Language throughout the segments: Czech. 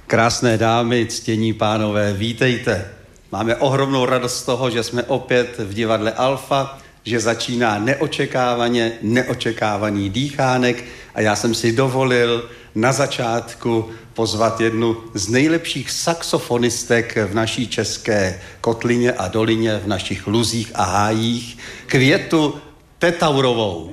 Krásné dámy, ctění pánové, vítejte. Máme ohromnou radost z toho, že jsme opět v divadle Alfa, že začíná neočekávaný dýchánek a já jsem si dovolil na začátku pozvat jednu z nejlepších saxofonistek v naší české kotlině a dolině, v našich luzích a hájích, Květu Tetaurovou.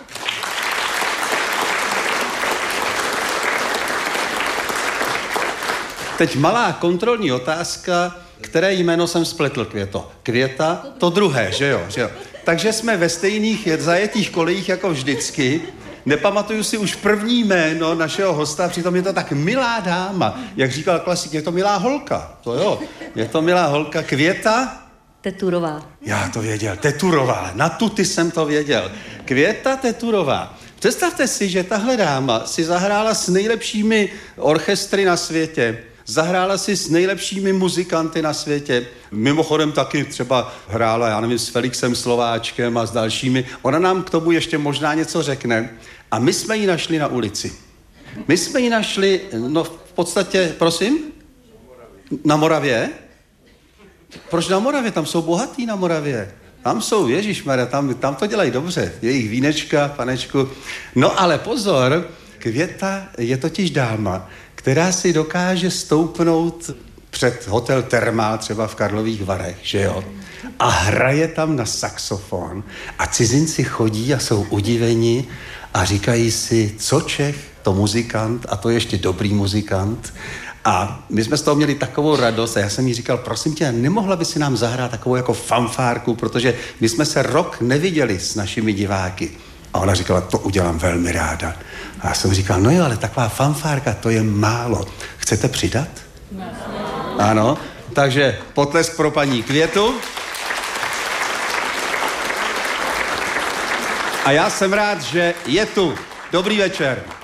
Teď malá kontrolní otázka, které jméno jsem spletl, Květo? Květa? To druhé, že jo? Takže jsme ve stejných zajetých kolejích jako vždycky. Nepamatuju si už první jméno našeho hosta, přitom je to tak milá dáma. Jak říkal klasik, je to milá holka. To jo, je to milá holka. Květa? Teturová. Já to věděl, Teturová. Na tuty jsem to věděl. Květa Teturová. Představte si, že tahle dáma si zahrála s nejlepšími orchestry na světě. Zahrála si s nejlepšími muzikanty na světě. Mimochodem taky třeba hrála, já nevím, s Felixem Slováčkem a s dalšími. Ona nám k tomu ještě možná něco řekne. A my jsme ji našli na ulici. My jsme ji našli, no v podstatě, prosím? Na Moravě? Proč na Moravě? Tam jsou bohatý na Moravě. Tam jsou, ježišmarja, tam to dělají dobře. Jejich vínečka, panečku. No ale pozor, Květa je totiž dáma, která si dokáže stoupnout před hotel Thermal třeba v Karlových Varech, že jo? A hraje tam na saxofon a cizinci chodí a jsou udiveni a říkají si, co Čech, to muzikant a to ještě dobrý muzikant. A my jsme z toho měli takovou radost a já jsem jí říkal, prosím tě, nemohla by si nám zahrát takovou jako fanfárku, protože my jsme se rok neviděli s našimi diváky. A ona říkala, to udělám velmi ráda. A já jsem říkal, no jo, ale taková fanfárka, to je málo. Chcete přidat? Ano, takže potlesk pro paní Květu. A já jsem rád, že je tu. Dobrý večer.